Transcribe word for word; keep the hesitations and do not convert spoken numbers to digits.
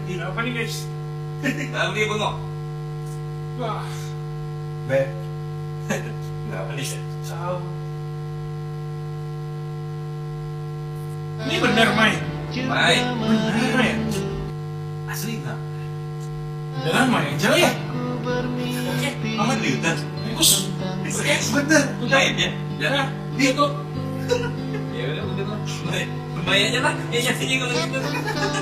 Apa nih guys? Tahu dia bengok. Wah, Be. Kenapa nih? tahu. Ini benar Mai. Baik. Benar Mai. Asli nggak? Beneran Mai. Jalan ya. Oke. Aman liutan. Bagus. Oke, bener. Baik ya. Ya. Dia tuh. Ya udah, udah lah. Baik. Baik aja lah. Ya, ya, kalau gitu.